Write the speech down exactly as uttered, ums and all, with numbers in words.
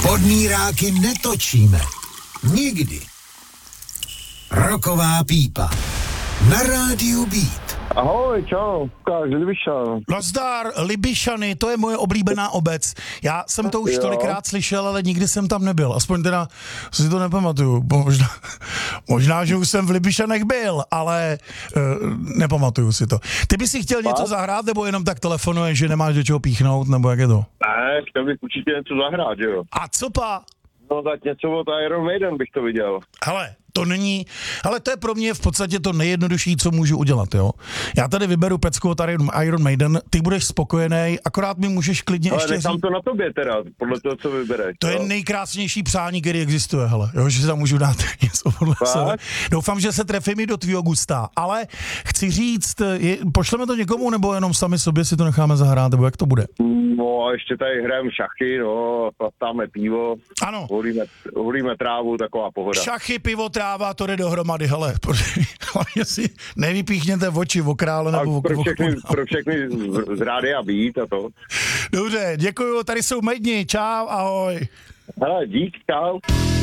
Podmíráky netočíme. Nikdy. Roková pípa. Na rádiu Beat. Ahoj, čau, Lukáš, Libišan. Nazdar, Libišany, to je moje oblíbená obec. Já jsem to už Jo. tolikrát slyšel, ale nikdy jsem tam nebyl. Aspoň teda si to nepamatuju. Možná, možná že už jsem v Libišanech byl, ale uh, nepamatuju si to. Ty bys si chtěl něco zahrát, nebo jenom tak telefonuješ, že nemáš do čeho píchnout, nebo jak je to? Ne, chtěl bych určitě něco zahrát, že jo? A co pa? No tak něco od Iron Maiden bych to viděl. Hele, to není, ale to je pro mě v podstatě to nejjednodušší, co můžu udělat, jo. Já tady vyberu pecku od Iron Maiden, ty budeš spokojený, akorát mi můžeš klidně Ale ještě nechám říct. to na tobě teda, podle toho, co vybereš. To je jo? nejkrásnější přání, který existuje, hele, jo, že tam můžu dát něco podle sebe. Doufám, že se trefím i do tvýho gusta, ale chci říct, je, pošleme to někomu, nebo jenom sami sobě si to necháme zahrát, nebo jak to bude? No a ještě tady hrajeme šachy, no, chlastáme pivo. Ano. Hulíme, hulíme trávu, taková pohoda. Šachy, pivo, tráva, to jde dohromady, hele, hlavně si nevypíchněte oči o krále A nebo pro o všechny, pro všechny z, z rádia Beat a to. Dobře, děkuju, tady jsou Maideni, čau, ahoj. Hele, dík, čau.